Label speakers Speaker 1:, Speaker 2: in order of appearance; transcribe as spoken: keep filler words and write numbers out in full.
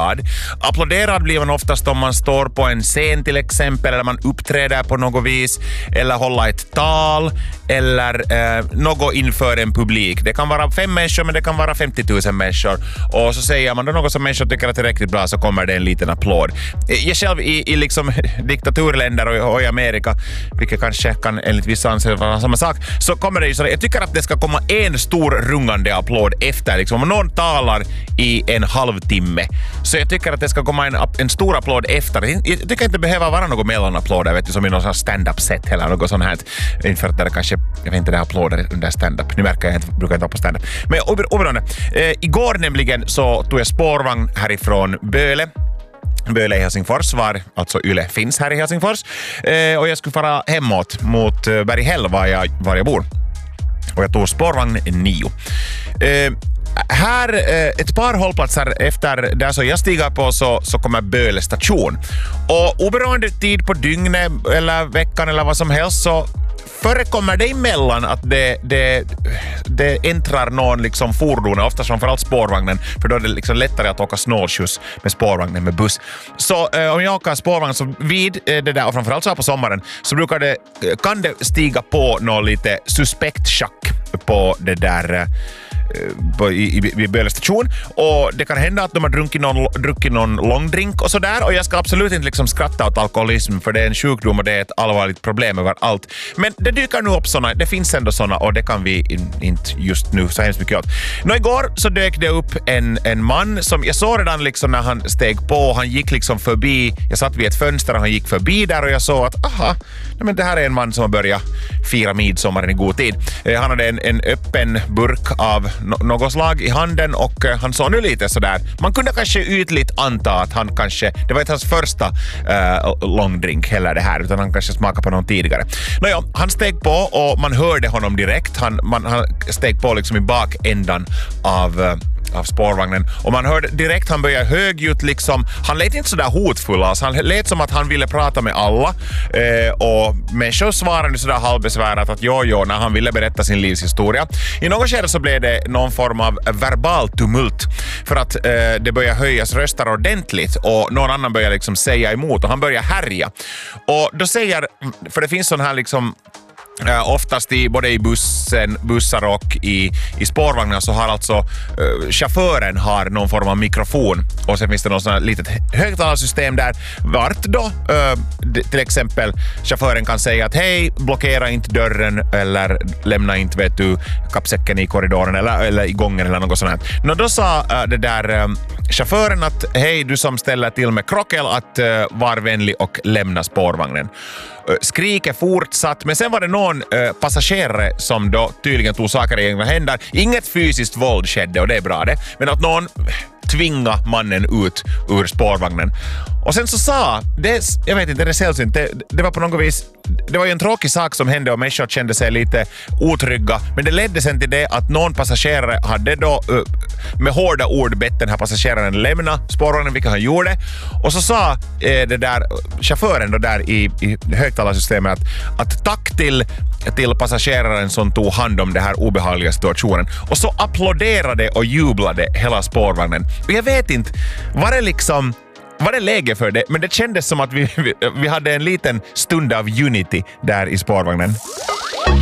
Speaker 1: applåderad. Applåderad blir man oftast om man står på en scen till exempel, eller man uppträder på något vis, eller hålla ett tal, eller eh, något inför en publik. Det kan vara fem människor, men det kan vara femtio tusen människor. Och så säger man då något som människor tycker att det är riktigt bra, så kommer det en liten applåd. Jag själv i, i liksom diktaturländer och, och i Amerika, vilket kanske kan enligt vissa anser vara samma sak, så kommer det ju så. Jag tycker att det ska komma en stor rungande applåd efter. Liksom, om någon talar i en halvtimme, så jag tycker att det ska komma en, en stor applåd efter. Jag tycker att det behöver vara något mellanapplåder, vet du, som i någon stand-up set eller något sånt här. Inför att det kanske, jag vet inte, det är applåder under stand-up. Nu märker jag inte, brukar inte vara på stand-up. Men oberoende. Eh, igår nämligen så tog jag spårvagn härifrån Böle. Böle i Helsingfors var, alltså Yle finns här i Helsingfors. Eh, och jag skulle fara hemåt mot Berghäll var jag, var jag bor. Och jag tog spårvagn nio. Eh, här, eh, ett par hållplatser efter där så jag stiger på så, så kommer Böle station. Och oberoende tid på dygnet eller veckan eller vad som helst så förekommer det emellan att det, det, det äntrar någon liksom fordon, oftast framförallt spårvagnen, för då är det liksom lättare att åka snålskjuts med spårvagnen med buss. Så eh, om jag åker spårvagn så vid eh, det där, och framförallt så här på sommaren, så brukar det, kan det stiga på något lite suspekt schack på det där eh, På, i, i, i Böle station, och det kan hända att de har druckit någon, druckit någon långdrink och sådär, och jag ska absolut inte liksom skratta åt alkoholism, för det är en sjukdom och det är ett allvarligt problem överallt, men det dyker nu upp såna, det finns ändå såna, och det kan vi in, inte just nu så hemskt mycket åt. Nå, igår så dök det upp en, en man som jag såg redan liksom när han steg på, han gick liksom förbi, jag satt vid ett fönster och han gick förbi där, och jag såg att aha, men det här är en man som har börjat fira midsommaren i god tid. Eh, han hade en, en öppen burk av något slag i handen, och uh, han såg nu lite sådär. Man kunde kanske ytligt anta att han kanske, det var inte hans första uh, långdrink heller det här, utan han kanske smakade på någon tidigare. Nåja, han steg på och man hörde honom direkt. Han, man, han steg på liksom i bakändan av uh, av spårvagnen, och man hörde direkt han började högljutt liksom, han lät inte sådär hotfull, alltså han lät som att han ville prata med alla, eh, och människor svarade sådär halvbesvärat att jo, jo, när han ville berätta sin livshistoria. I något skede så blev det någon form av verbal tumult, för att eh, det började höjas röster ordentligt, och någon annan började liksom säga emot, och han började härja. Och då säger, för det finns sån här liksom Uh, oftast i, både i bussen, bussar och i, i spårvagnar så har alltså uh, chauffören har någon form av mikrofon, och sen finns det något sånt här litet högtalarsystem där vart då uh, d- till exempel chauffören kan säga att hej, blockera inte dörren eller lämna inte, vet du, kappsäcken i korridoren eller, eller i gången eller något sånt här. Nå, då sa uh, det där um, chauffören att hej, du som ställer till med krockel, att uh, var vänlig och lämna spårvagnen. Skriket fortsatt, men sen var det någon eh, passagerare som då tydligen tog saker i egna händer. Inget fysiskt våld skedde, och det är bra det, men att någon tvinga mannen ut ur spårvagnen. Och sen så sa, det, jag vet inte, det är sällsynt, det, det var på något vis, det var ju en tråkig sak som hände och människor kände sig lite otrygga, men det ledde sen till det att någon passagerare hade då uh, med hårda ord bett den här passageraren lämna spårvagnen, vilket han gjorde. Och så sa uh, det där chauffören då där i, i högtalarsystemet att, att tack till till passageraren som tog hand om det här obehagliga situationen. Och så applåderade och jublade hela spårvagnen. Och jag vet inte, var det liksom var det läge för det? Men det kändes som att vi, vi, vi hade en liten stund av unity där i spårvagnen.